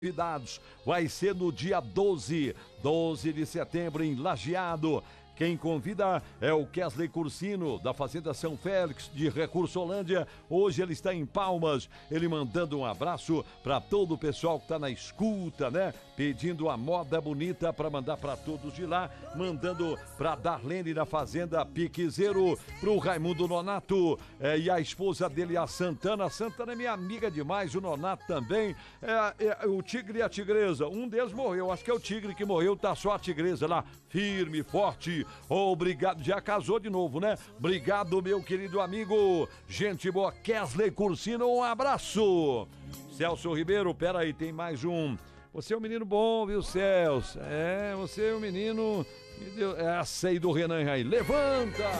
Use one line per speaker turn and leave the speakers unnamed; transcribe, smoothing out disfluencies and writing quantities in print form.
Convidados, vai ser no dia 12 de setembro em Lajeado. Quem convida é o Kesley Cursino, da Fazenda São Félix, de Recursolândia. Hoje ele está em Palmas, ele mandando um abraço para todo o pessoal que está na escuta, né? Pedindo a moda bonita para mandar para todos de lá, mandando para Darlene da Fazenda Piquezeiro, pro Raimundo Nonato, e a esposa dele, a Santana. A Santana é minha amiga demais, o Nonato também, o Tigre e a Tigresa. Um deles morreu, acho que é o Tigre que morreu, tá só a Tigresa lá, firme, forte. Obrigado, já casou de novo, né? Obrigado, meu querido amigo, gente boa, Kesley Cursino, um abraço. Celso Ribeiro, peraí, tem mais um. Você é um menino bom, viu, Celso? Você é um menino... Essa aí do Renan aí, levanta!